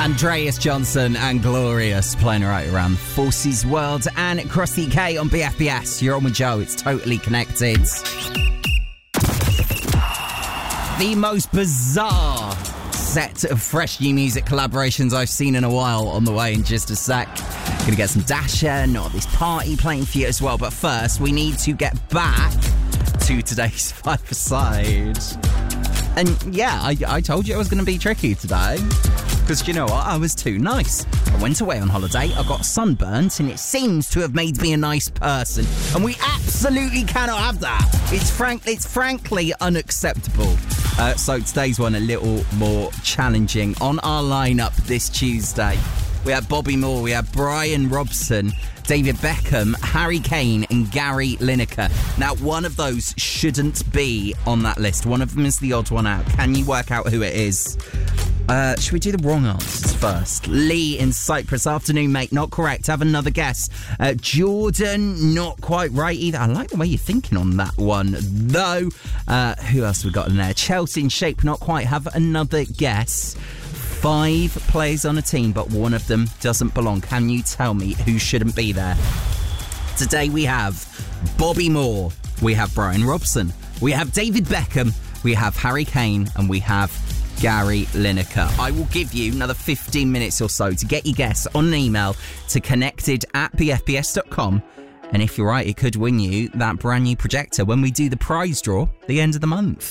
Andreas Johnson and Glorious playing right around the Forces world and across the UK on BFBS. You're on with Joe. It's totally connected. The most bizarre set of fresh new music collaborations I've seen in a while on the way in just a sec. Gonna get some Dasher, Not This Party playing for you as well. But first, we need to get back to today's five-a-side. And yeah, I told you it was going to be tricky today. Because you know what? I was too nice. I went away on holiday, I got sunburnt, and it seems to have made me a nice person. And we absolutely cannot have that. It's frankly unacceptable. So today's one a little more challenging. On our lineup this Tuesday, we have Bobby Moore, we have Brian Robson, David Beckham, Harry Kane and Gary Lineker. Now, one of those shouldn't be on that list. One of them is the odd one out. Can you work out who it is? Should we do the wrong answers first? Lee in Cyprus. Afternoon, mate. Not correct. Have another guess. Jordan, not quite right either. I like the way you're thinking on that one, though. Who else we got in there? Chelsea in Shape. Not quite. Have another guess. 5 players on a team, but one of them doesn't belong. Can you tell me who shouldn't be there? Today we have Bobby Moore. We have Brian Robson. We have David Beckham. We have Harry Kane. And we have Gary Lineker. I will give you another 15 minutes or so to get your guess on an email to connected@bfbs.com. And if you're right, it could win you that brand new projector when we do the prize draw at the end of the month.